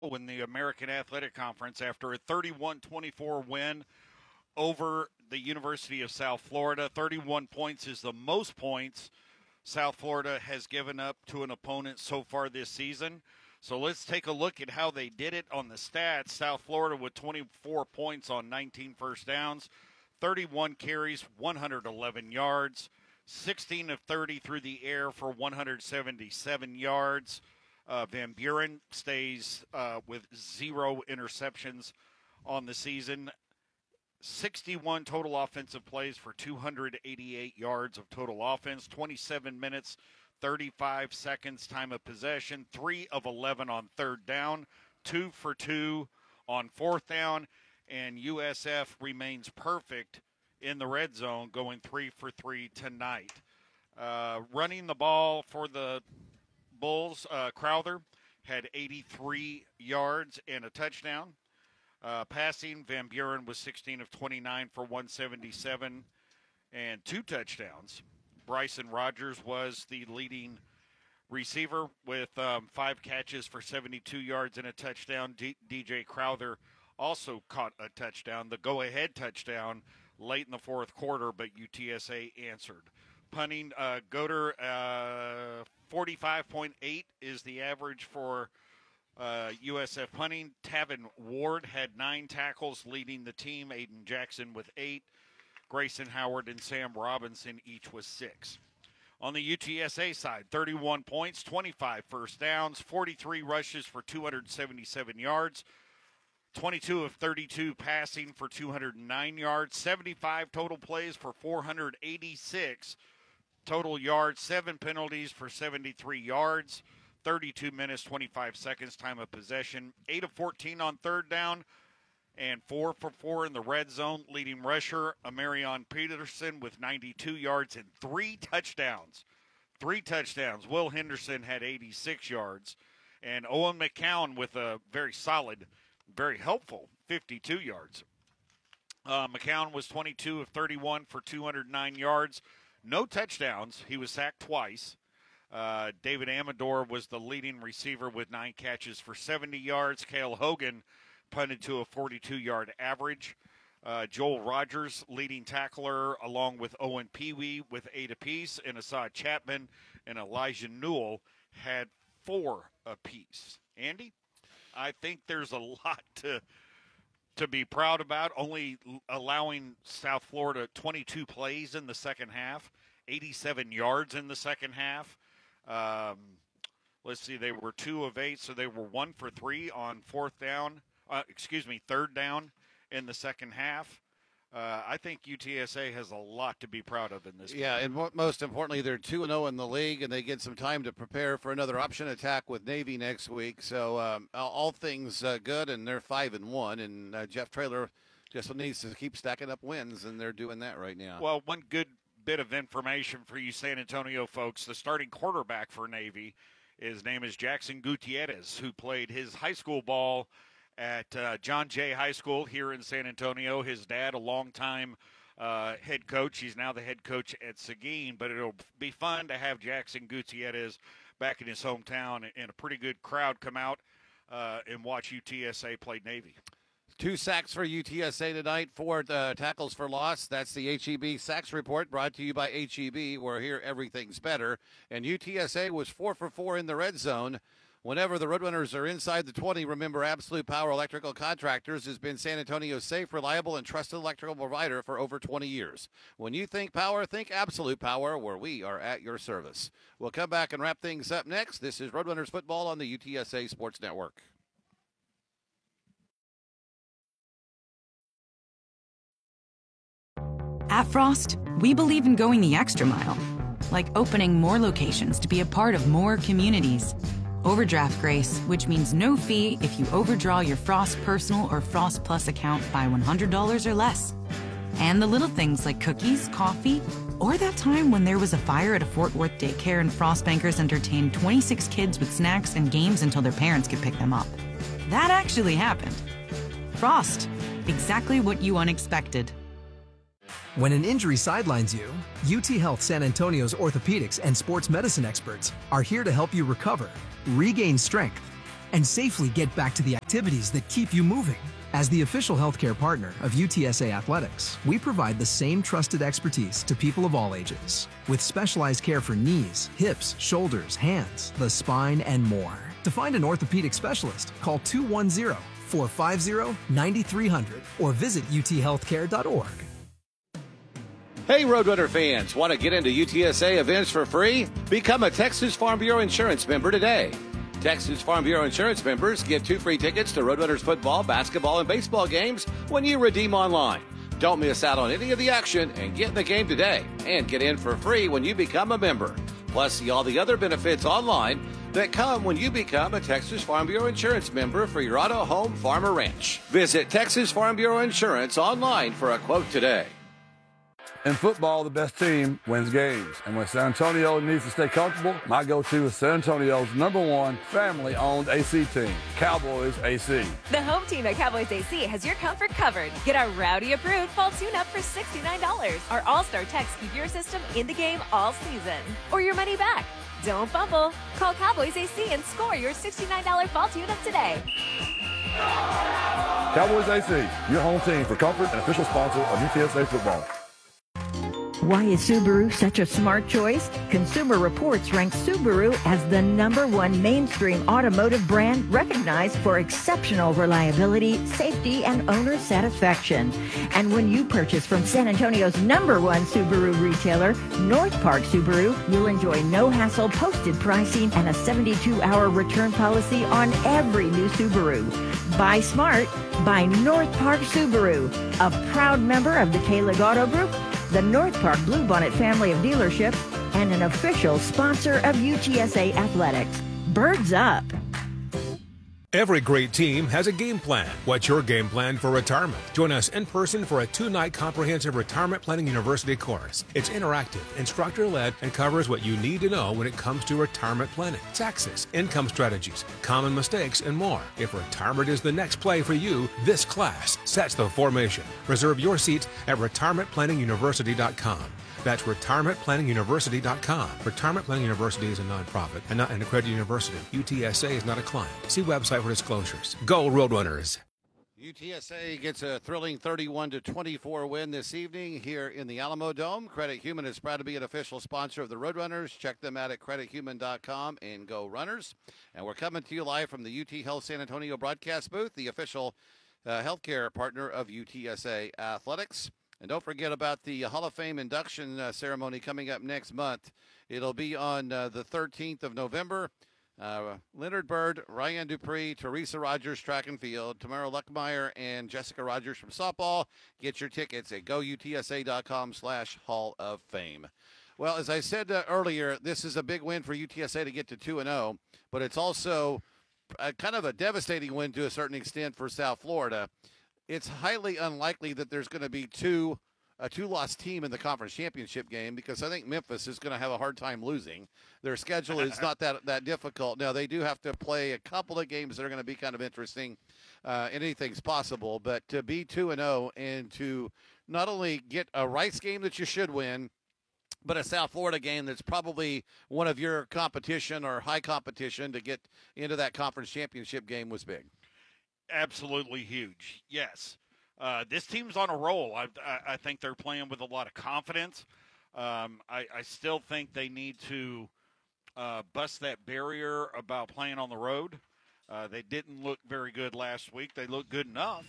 in the American Athletic Conference after a 31-24 win over the University of South Florida. 31 points is the most points South Florida has given up to an opponent so far this season. So let's take a look at how they did it on the stats. South Florida with 24 points on 19 first downs, 31 carries, 111 yards, 16 of 30 through the air for 177 yards. Van Buren stays with 0 interceptions on the season. 61 total offensive plays for 288 yards of total offense, 27 minutes, 35 seconds time of possession, 3 of 11 on third down, 2 for 2 on fourth down, and USF remains perfect in the red zone, going 3 for 3 tonight. Running the ball for the Bulls, Crowther had 83 yards and a touchdown. Passing, Van Buren was 16 of 29 for 177 and 2 touchdowns. Bryson Rogers was the leading receiver with 5 catches for 72 yards and a touchdown. DJ Crowther also caught a touchdown, the go-ahead touchdown late in the fourth quarter, but UTSA answered. Punting, Goder, 45.8 is the average for USF punting. Tavin Ward had 9 tackles, leading the team. Aiden Jackson with 8. Grayson Howard and Sam Robinson each with 6. On the UTSA side, 31 points, 25 first downs, 43 rushes for 277 yards, 22 of 32 passing for 209 yards, 75 total plays for 486 total yards, 7 penalties for 73 yards, 32 minutes, 25 seconds time of possession, 8 of 14 on third down, and 4 for 4 in the red zone. Leading rusher, Amarion Peterson with 92 yards and 3 touchdowns. 3 touchdowns. Will Henderson had 86 yards. And Owen McCown with a very solid, very helpful 52 yards. McCown was 22 of 31 for 209 yards. No touchdowns. He was sacked twice. David Amador was the leading receiver with 9 catches for 70 yards. Cale Hogan punted to a 42-yard average. Joel Rogers, leading tackler, along with Owen Peewee with 8 apiece, and Assad Chapman and Elijah Newell had 4 apiece. Andy, I think there's a lot to be proud about, only allowing South Florida 22 plays in the second half, 87 yards in the second half. Let's see, they were 2 of 8, so they were 1 for 3 on third down in the second half. I think UTSA has a lot to be proud of in this game. Yeah, and most importantly, they're 2-0 in the league, and they get some time to prepare for another option attack with Navy next week. So all things good, and they're 5-1, and Jeff Traylor just needs to keep stacking up wins, and they're doing that right now. Well, one good bit of information for you San Antonio folks, the starting quarterback for Navy, his name is Jackson Gutierrez, who played his high school ball at John Jay High School here in San Antonio. His dad, a longtime head coach. He's now the head coach at Seguin, but it'll be fun to have Jackson Gutierrez back in his hometown and a pretty good crowd come out and watch UTSA play Navy. 2 sacks for UTSA tonight, 4 tackles for loss. That's the HEB Sacks Report, brought to you by HEB, where here everything's better. And UTSA was 4 for 4 in the red zone. Whenever the Roadrunners are inside the 20, remember Absolute Power Electrical Contractors has been San Antonio's safe, reliable, and trusted electrical provider for over 20 years. When you think power, think Absolute Power, where we are at your service. We'll come back and wrap things up next. This is Roadrunners Football on the UTSA Sports Network. At Frost, we believe in going the extra mile, like opening more locations to be a part of more communities. Overdraft Grace, which means no fee if you overdraw your Frost Personal or Frost Plus account by $100 or less. And the little things like cookies, coffee, or that time when there was a fire at a Fort Worth daycare and Frost Bankers entertained 26 kids with snacks and games until their parents could pick them up. That actually happened. Frost, exactly what you unexpected. When an injury sidelines you, UT Health San Antonio's orthopedics and sports medicine experts are here to help you recover, regain strength, and safely get back to the activities that keep you moving. As the official healthcare partner of UTSA Athletics, we provide the same trusted expertise to people of all ages, with specialized care for knees, hips, shoulders, hands, the spine, and more. To find an orthopedic specialist, call 210-450-9300 or visit uthealthcare.org. Hey, Roadrunner fans, want to get into UTSA events for free? Become a Texas Farm Bureau Insurance member today. Texas Farm Bureau Insurance members get 2 free tickets to Roadrunners football, basketball, and baseball games when you redeem online. Don't miss out on any of the action and get in the game today. And get in for free when you become a member. Plus, see all the other benefits online that come when you become a Texas Farm Bureau Insurance member for your auto, home, farm, or ranch. Visit Texas Farm Bureau Insurance online for a quote today. In football, the best team wins games. And when San Antonio needs to stay comfortable, my go-to is San Antonio's #1 family-owned AC team, Cowboys AC. The home team at Cowboys AC has your comfort covered. Get our Rowdy-approved fall tune-up for $69. Our All-Star techs keep your system in the game all season. Or your money back. Don't fumble. Call Cowboys AC and score your $69 fall tune-up today. Cowboys AC, your home team for comfort and official sponsor of UTSA football. Why is Subaru such a smart choice? Consumer Reports ranks Subaru as the #1 mainstream automotive brand recognized for exceptional reliability, safety, and owner satisfaction. And when you purchase from San Antonio's #1 Subaru retailer, North Park Subaru, you'll enjoy no-hassle posted pricing and a 72-hour return policy on every new Subaru. Buy smart. Buy North Park Subaru, a proud member of the K-Leg Auto Group, the North Park Bluebonnet family of dealerships, and an official sponsor of UTSA Athletics. Birds up. Every great team has a game plan. What's your game plan for retirement? Join us in person for a 2-night comprehensive Retirement Planning University course. It's interactive, instructor-led, and covers what you need to know when it comes to retirement planning, taxes, income strategies, common mistakes, and more. If retirement is the next play for you, this class sets the formation. Reserve your seat at retirementplanninguniversity.com. That's retirementplanninguniversity.com. Retirement Planning University is a nonprofit and not an accredited university. UTSA is not a client. See website for disclosures. Go Roadrunners! UTSA gets a thrilling 31-24 win this evening here in the Alamo Dome. Credit Human is proud to be an official sponsor of the Roadrunners. Check them out at credithuman.com and go Runners. And we're coming to you live from the UT Health San Antonio broadcast booth, the official healthcare partner of UTSA Athletics. And don't forget about the Hall of Fame induction ceremony coming up next month. It'll be on the 13th of November. Leonard Bird, Ryan Dupree, Teresa Rogers, track and field, Tamara Luckmeyer, and Jessica Rogers from softball. Get your tickets at goutsa.com/Hall of Fame. Well, as I said earlier, this is a big win for UTSA to get to 2-0, but it's also kind of a devastating win to a certain extent for South Florida. It's highly unlikely that there's going to be a two-loss team in the conference championship game because I think Memphis is going to have a hard time losing. Their schedule is not that difficult. Now, they do have to play a couple of games that are going to be kind of interesting. Anything's possible, but to be 2-0 and to not only get a Rice game that you should win, but a South Florida game that's probably one of your competition or high competition to get into that conference championship game was big. Absolutely huge. Yes. This team's on a roll. I think they're playing with a lot of confidence. I still think they need to bust that barrier about playing on the road. They didn't look very good last week. They looked good enough.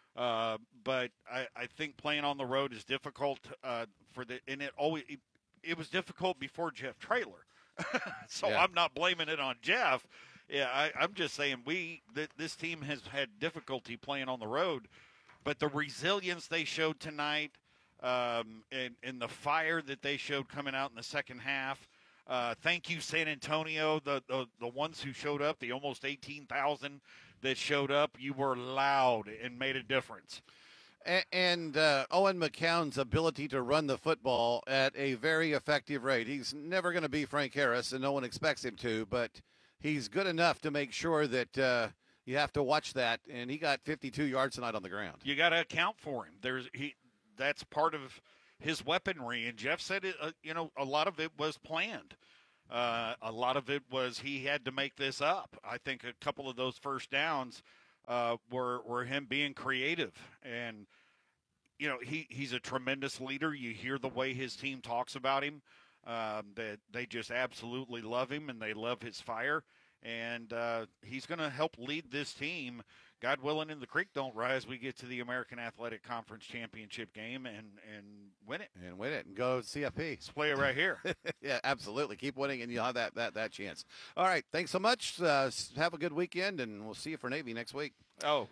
But I think playing on the road is difficult and it was difficult before Jeff Traylor. So yeah. I'm not blaming it on Jeff. Yeah, I'm just saying this team has had difficulty playing on the road, but the resilience they showed tonight and the fire that they showed coming out in the second half. Thank you, San Antonio, the ones who showed up, the almost 18,000 that showed up. You were loud and made a difference. And Owen McCown's ability to run the football at a very effective rate. He's never going to be Frank Harris, and no one expects him to, but he's good enough to make sure that you have to watch that, and he got 52 yards tonight on the ground. You got to account for him. That's part of his weaponry, and Jeff said a lot of it was planned. A lot of it was he had to make this up. I think a couple of those first downs were him being creative. And, he's a tremendous leader. You hear the way his team talks about him, that they just absolutely love him and they love his fire. And he's going to help lead this team. God willing, and the creek don't rise, we get to the American Athletic Conference Championship game and win it. And win it and go CFP. Let's play it right here. Yeah, absolutely. Keep winning, and you'll have that chance. All right, thanks so much. Have a good weekend, and we'll see you for Navy next week.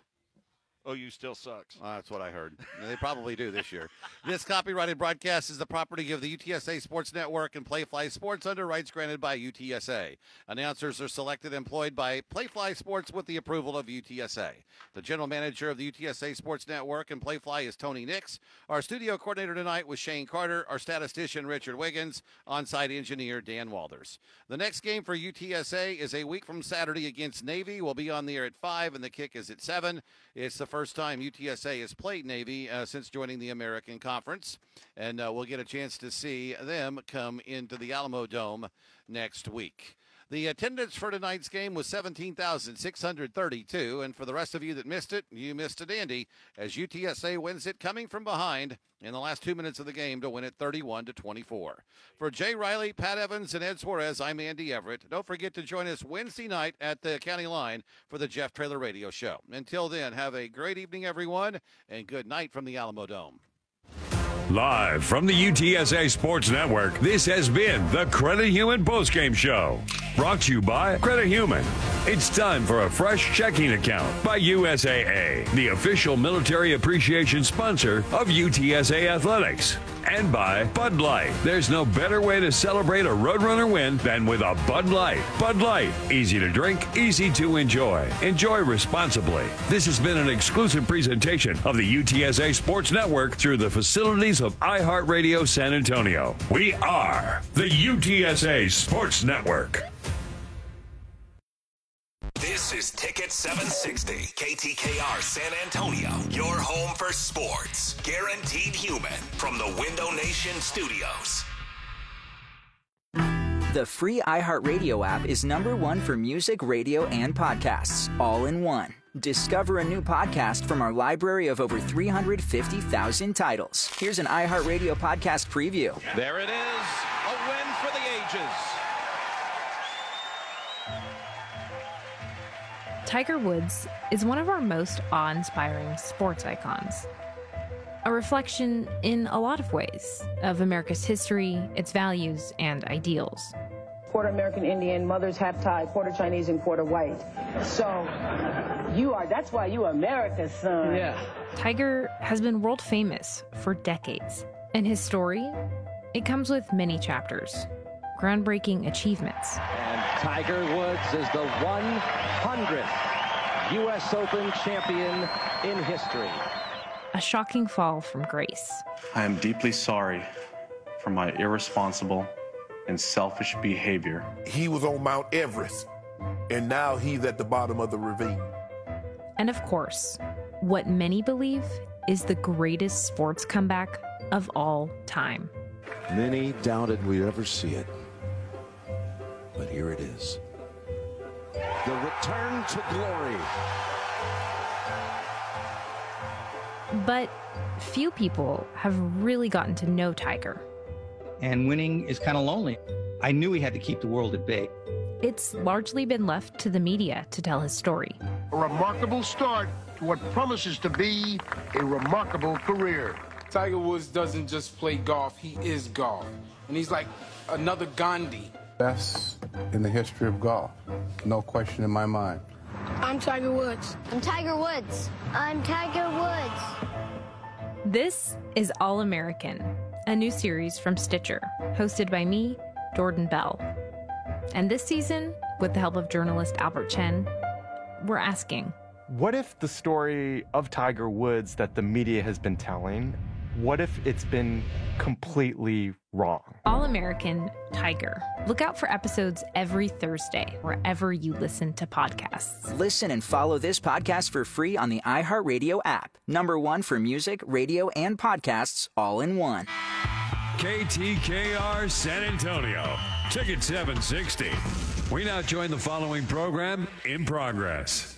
OU still sucks. That's what I heard. They probably do this year. This copyrighted broadcast is the property of the UTSA Sports Network and Playfly Sports under rights granted by UTSA. Announcers are selected and employed by Playfly Sports with the approval of UTSA. The general manager of the UTSA Sports Network and Playfly is Tony Nix. Our studio coordinator tonight was Shane Carter. Our statistician, Richard Wiggins. On-site engineer, Dan Walders. The next game for UTSA is a week from Saturday against Navy. We'll be on the air at 5, and the kick is at 7. It's the first time UTSA has played Navy since joining the American Conference, and we'll get a chance to see them come into the Alamo Dome next week. The attendance for tonight's game was 17,632, and for the rest of you that missed it, you missed a dandy, as UTSA wins it coming from behind in the last 2 minutes of the game to win it 31-24. For Jay Riley, Pat Evans, and Ed Suarez, I'm Andy Everett. Don't forget to join us Wednesday night at the County Line for the Jeff Traylor Radio Show. Until then, have a great evening, everyone, and good night from the Alamo Dome. Live from the UTSA Sports Network, this has been the Credit Human Postgame Show. Brought to you by Credit Human. It's time for a fresh checking account by USAA, the official military appreciation sponsor of UTSA Athletics. And by Bud Light. There's no better way to celebrate a Roadrunner win than with a Bud Light. Bud Light, easy to drink, easy to enjoy. Enjoy responsibly. This has been an exclusive presentation of the UTSA Sports Network through the facilities of iHeartRadio San Antonio. We are the UTSA Sports Network. This is Ticket 760, KTKR San Antonio, your home for sports. Guaranteed Human from the Window Nation Studios. The free iHeartRadio app is #1 for music, radio, and podcasts, all in one. Discover a new podcast from our library of over 350,000 titles. Here's an iHeartRadio podcast preview. There it is, a win for the ages. Tiger Woods is one of our most awe-inspiring sports icons. A reflection, in a lot of ways, of America's history, its values, and ideals. Quarter American Indian, mother's half Thai, quarter Chinese, and quarter white. So, that's why you America's son. Yeah. Tiger has been world famous for decades. And his story, it comes with many chapters, groundbreaking achievements. And Tiger Woods is the 100th U.S. Open champion in history. A shocking fall from grace. I am deeply sorry for my irresponsible and selfish behavior. He was on Mount Everest, and now he's at the bottom of the ravine. And of course, what many believe is the greatest sports comeback of all time. Many doubted we'd ever see it, but here it is. The return to glory. But few people have really gotten to know Tiger. And winning is kind of lonely. I knew he had to keep the world at bay. It's largely been left to the media to tell his story. A remarkable start to what promises to be a remarkable career. Tiger Woods doesn't just play golf, he is golf. And he's like another Gandhi. Best in the history of golf. No question in my mind. I'm Tiger Woods. I'm Tiger Woods. I'm Tiger Woods. This is All American, a new series from Stitcher, hosted by me, Jordan Bell. And this season, with the help of journalist Albert Chen, we're asking, what if the story of Tiger Woods that the media has been telling, what if it's been completely wrong? All American Tiger. Look out for episodes every Thursday, wherever you listen to podcasts. Listen and follow this podcast for free on the iHeartRadio app. #1 for music, radio, and podcasts, all in one. KTKR San Antonio. Ticket 760. We now join the following program in progress.